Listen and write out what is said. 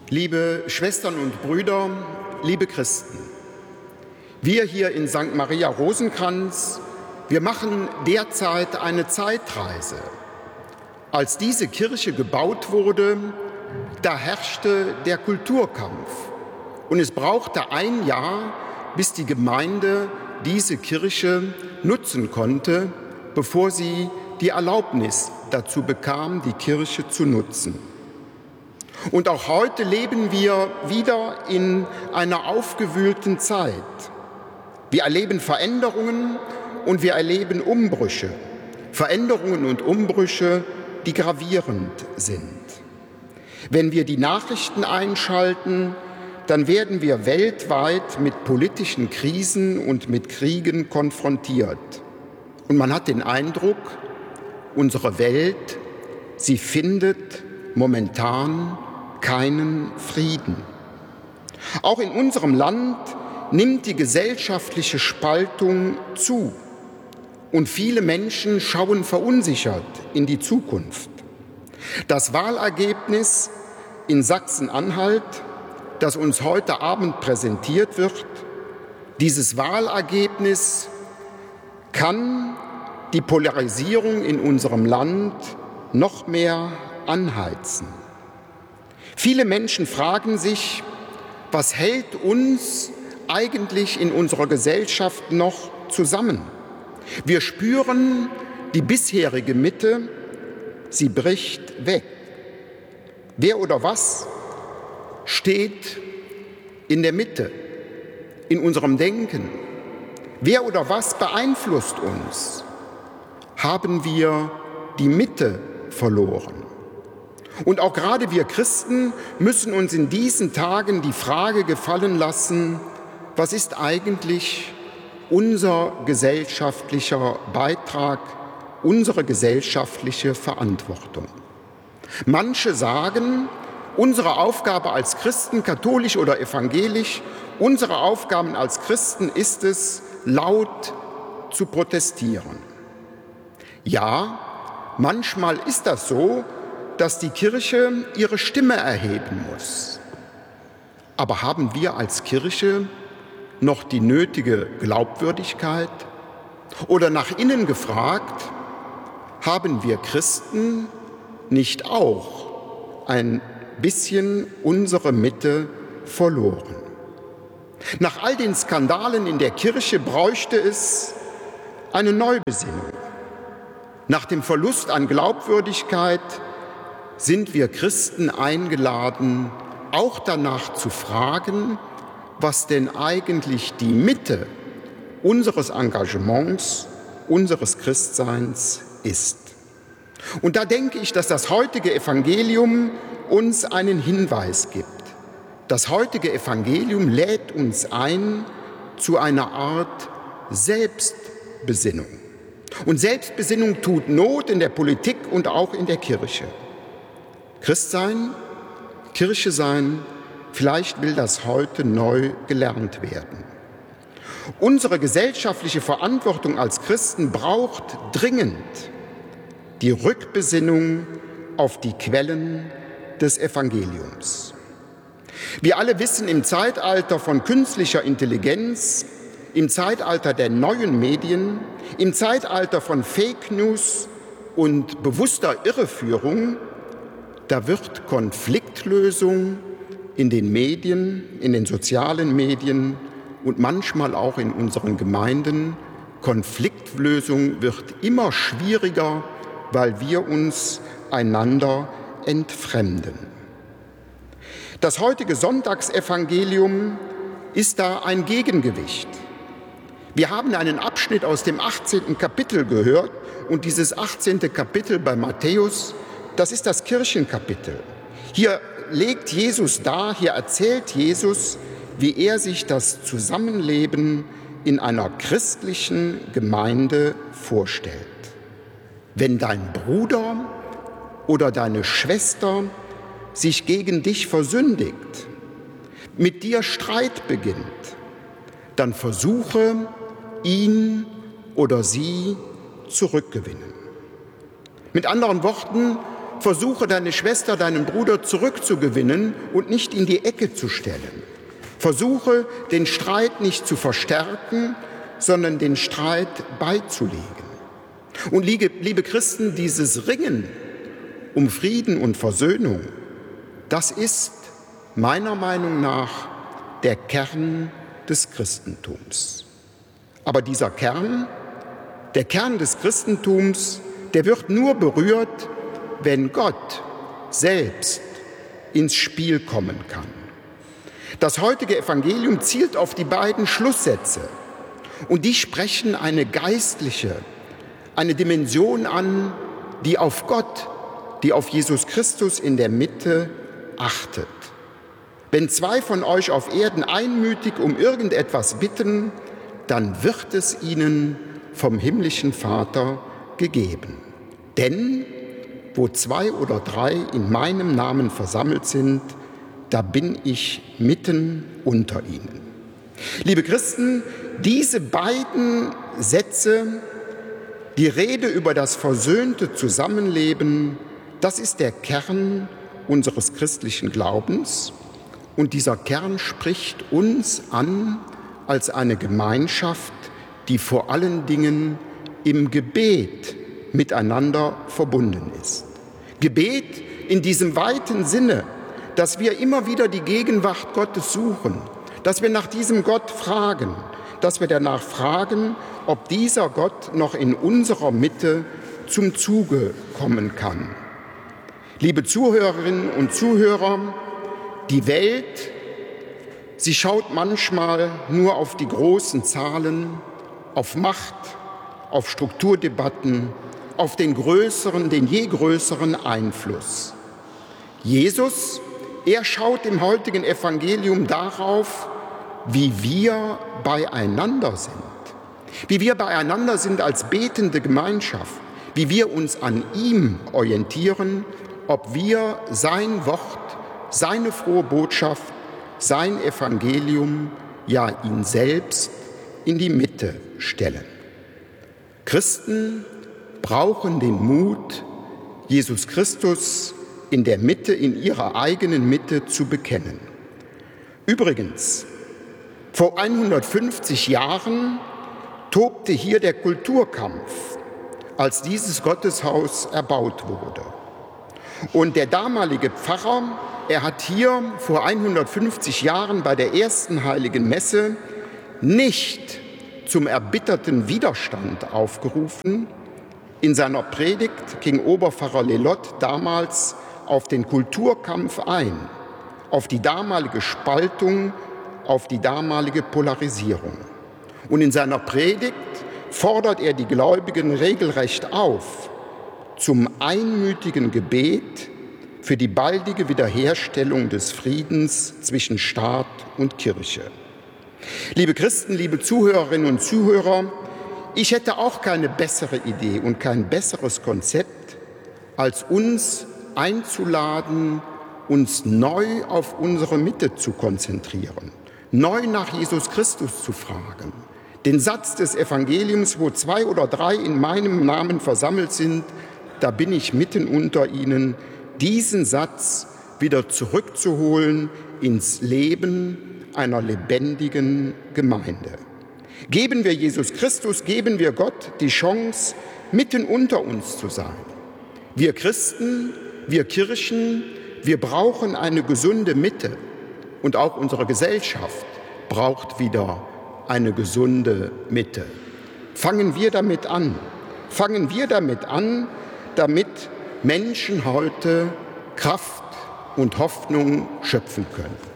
Liebe Schwestern und Brüder, liebe Christen, wir hier in St. Maria Rosenkranz, wir machen derzeit eine Zeitreise. Als diese Kirche gebaut wurde, da herrschte der Kulturkampf und es brauchte ein Jahr, bis die Gemeinde diese Kirche nutzen konnte, bevor sie die Erlaubnis dazu bekam, die Kirche zu nutzen. Und auch heute leben wir wieder in einer aufgewühlten Zeit. Wir erleben Veränderungen und wir erleben Umbrüche. Veränderungen und Umbrüche, die gravierend sind. Wenn wir die Nachrichten einschalten, dann werden wir weltweit mit politischen Krisen und mit Kriegen konfrontiert. Und man hat den Eindruck, unsere Welt, sie findet momentan keinen Frieden. Auch in unserem Land nimmt die gesellschaftliche Spaltung zu und viele Menschen schauen verunsichert in die Zukunft. Das Wahlergebnis in Sachsen-Anhalt, das uns heute Abend präsentiert wird, dieses Wahlergebnis kann die Polarisierung in unserem Land noch mehr anheizen. Viele Menschen fragen sich, was hält uns eigentlich in unserer Gesellschaft noch zusammen? Wir spüren, die bisherige Mitte, sie bricht weg. Wer oder was steht in der Mitte, in unserem Denken? Wer oder was beeinflusst uns? Haben wir die Mitte verloren? Und auch gerade wir Christen müssen uns in diesen Tagen die Frage gefallen lassen, was ist eigentlich unser gesellschaftlicher Beitrag, unsere gesellschaftliche Verantwortung? Manche sagen, unsere Aufgabe als Christen, katholisch oder evangelisch, unsere Aufgabe als Christen ist es, laut zu protestieren. Ja, manchmal ist das so, dass die Kirche ihre Stimme erheben muss. Aber haben wir als Kirche noch die nötige Glaubwürdigkeit? Oder nach innen gefragt, haben wir Christen nicht auch ein bisschen unsere Mitte verloren? Nach all den Skandalen in der Kirche bräuchte es eine Neubesinnung. Nach dem Verlust an Glaubwürdigkeit sind wir Christen eingeladen, auch danach zu fragen, was denn eigentlich die Mitte unseres Engagements, unseres Christseins ist. Und da denke ich, dass das heutige Evangelium uns einen Hinweis gibt. Das heutige Evangelium lädt uns ein zu einer Art Selbstbesinnung. Und Selbstbesinnung tut Not in der Politik und auch in der Kirche. Christ sein, Kirche sein, vielleicht will das heute neu gelernt werden. Unsere gesellschaftliche Verantwortung als Christen braucht dringend die Rückbesinnung auf die Quellen des Evangeliums. Wir alle wissen, im Zeitalter von künstlicher Intelligenz, im Zeitalter der neuen Medien, im Zeitalter von Fake News und bewusster Irreführung, da wird Konfliktlösung in den Medien, in den sozialen Medien und manchmal auch in unseren Gemeinden, Konfliktlösung wird immer schwieriger, weil wir uns einander entfremden. Das heutige Sonntagsevangelium ist da ein Gegengewicht. Wir haben einen Abschnitt aus dem 18. Kapitel gehört und dieses 18. Kapitel bei Matthäus, das ist das Kirchenkapitel. Hier legt Jesus dar, hier erzählt Jesus, wie er sich das Zusammenleben in einer christlichen Gemeinde vorstellt. Wenn dein Bruder oder deine Schwester sich gegen dich versündigt, mit dir Streit beginnt, dann versuche, ihn oder sie zurückgewinnen. Mit anderen Worten, versuche deine Schwester, deinen Bruder zurückzugewinnen und nicht in die Ecke zu stellen. Versuche, den Streit nicht zu verstärken, sondern den Streit beizulegen. Und liebe Christen, dieses Ringen um Frieden und Versöhnung, das ist meiner Meinung nach der Kern des Christentums. Aber dieser Kern, der Kern des Christentums, der wird nur berührt, wenn Gott selbst ins Spiel kommen kann. Das heutige Evangelium zielt auf die beiden Schlusssätze und die sprechen eine geistliche, eine Dimension an, die auf Gott, die auf Jesus Christus in der Mitte achtet. Wenn zwei von euch auf Erden einmütig um irgendetwas bitten, dann wird es ihnen vom himmlischen Vater gegeben. Denn wo 2 oder 3 in meinem Namen versammelt sind, da bin ich mitten unter ihnen. Liebe Christen, diese beiden Sätze, die Rede über das versöhnte Zusammenleben, das ist der Kern unseres christlichen Glaubens. Und dieser Kern spricht uns an als eine Gemeinschaft, die vor allen Dingen im Gebet miteinander verbunden ist. Gebet in diesem weiten Sinne, dass wir immer wieder die Gegenwart Gottes suchen, dass wir nach diesem Gott fragen, dass wir danach fragen, ob dieser Gott noch in unserer Mitte zum Zuge kommen kann. Liebe Zuhörerinnen und Zuhörer, die Welt, sie schaut manchmal nur auf die großen Zahlen, auf Macht, auf Strukturdebatten, auf den je größeren Einfluss. Jesus, er schaut im heutigen Evangelium darauf, wie wir beieinander sind. Wie wir beieinander sind als betende Gemeinschaft, wie wir uns an ihm orientieren, ob wir sein Wort, seine frohe Botschaft, sein Evangelium, ja ihn selbst in die Mitte stellen. Christen brauchen den Mut, Jesus Christus in der Mitte, in ihrer eigenen Mitte zu bekennen. Übrigens, vor 150 Jahren tobte hier der Kulturkampf, als dieses Gotteshaus erbaut wurde. Und der damalige Pfarrer, er hat hier vor 150 Jahren bei der ersten Heiligen Messe nicht zum erbitterten Widerstand aufgerufen. In seiner Predigt ging Oberpfarrer Lelott damals auf den Kulturkampf ein, auf die damalige Spaltung, auf die damalige Polarisierung. Und in seiner Predigt fordert er die Gläubigen regelrecht auf zum einmütigen Gebet für die baldige Wiederherstellung des Friedens zwischen Staat und Kirche. Liebe Christen, liebe Zuhörerinnen und Zuhörer, ich hätte auch keine bessere Idee und kein besseres Konzept, als uns einzuladen, uns neu auf unsere Mitte zu konzentrieren, neu nach Jesus Christus zu fragen. Den Satz des Evangeliums, wo 2 oder 3 in meinem Namen versammelt sind, da bin ich mitten unter ihnen, diesen Satz wieder zurückzuholen ins Leben einer lebendigen Gemeinde. Geben wir Jesus Christus, geben wir Gott die Chance, mitten unter uns zu sein. Wir Christen, wir Kirchen, wir brauchen eine gesunde Mitte. Und auch unsere Gesellschaft braucht wieder eine gesunde Mitte. Fangen wir damit an. Fangen wir damit an, damit Menschen heute Kraft und Hoffnung schöpfen können.